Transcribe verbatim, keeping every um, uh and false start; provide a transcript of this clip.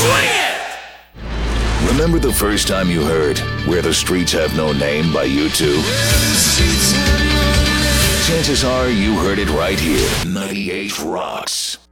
Swing it! Remember the first time you heard Where the Streets Have No Name by U two? Chances are you heard it right here. ninety-eight Rocks.